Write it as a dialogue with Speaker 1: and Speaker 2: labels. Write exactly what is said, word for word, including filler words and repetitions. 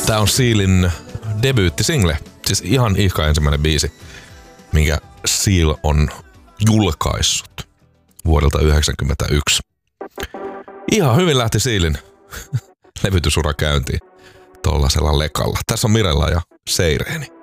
Speaker 1: Tää on Sealin debyyttisingle, siis ihan ihka ensimmäinen biisi, minkä Seal on julkaissut vuodelta yhdeksänkymmentäyksi. Ihan hyvin lähti Sealin levytysura käyntiin tollasella lekalla. Tässä on Mirella ja Seireeni.